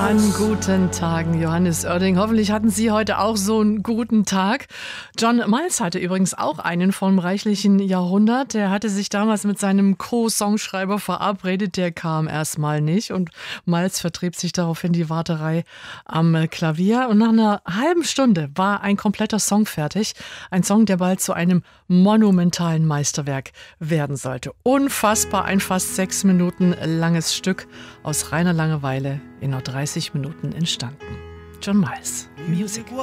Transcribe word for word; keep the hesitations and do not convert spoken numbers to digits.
An guten Tagen, Johannes Oerding. Hoffentlich hatten Sie heute auch so einen guten Tag. John Miles hatte übrigens auch einen vom reichlichen Jahrhundert. Der hatte sich damals mit seinem Co-Songschreiber verabredet. Der kam erstmal nicht und Miles vertrieb sich daraufhin die Warterei am Klavier. Und nach einer halben Stunde war ein kompletter Song fertig. Ein Song, der bald zu einem monumentalen Meisterwerk werden sollte. Unfassbar, ein fast sechs Minuten langes Stück aus reiner Langeweile in nur dreißig Minuten entstanden. John Miles, Music.